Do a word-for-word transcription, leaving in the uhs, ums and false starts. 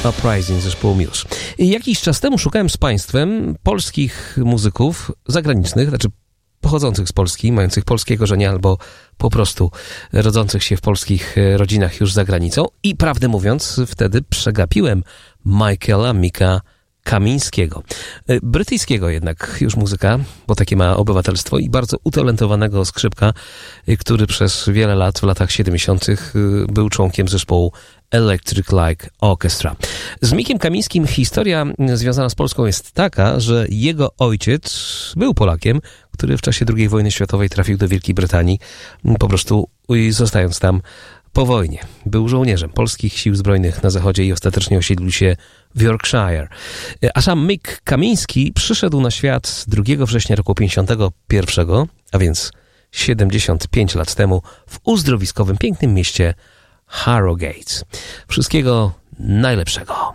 Uprising zespołu Muse. Jakiś czas temu szukałem z państwem polskich muzyków zagranicznych, znaczy pochodzących z Polski, mających polskie korzenie albo po prostu rodzących się w polskich rodzinach już za granicą i prawdę mówiąc wtedy przegapiłem Michaela Mika Kamińskiego. Brytyjskiego jednak już muzyka, bo takie ma obywatelstwo i bardzo utalentowanego skrzypka, który przez wiele lat, w latach siedemdziesiątych był członkiem zespołu Electric Light Orchestra. Z Mikiem Kamińskim historia związana z Polską jest taka, że jego ojciec był Polakiem, który w czasie drugiej wojny światowej trafił do Wielkiej Brytanii, po prostu zostając tam po wojnie. Był żołnierzem polskich sił zbrojnych na zachodzie i ostatecznie osiedlił się w Yorkshire. A sam Mick Kamiński przyszedł na świat drugiego września roku pięćdziesiątego pierwszego, a więc siedemdziesiąt pięć lat temu, w uzdrowiskowym, pięknym mieście Harrogate. Wszystkiego najlepszego.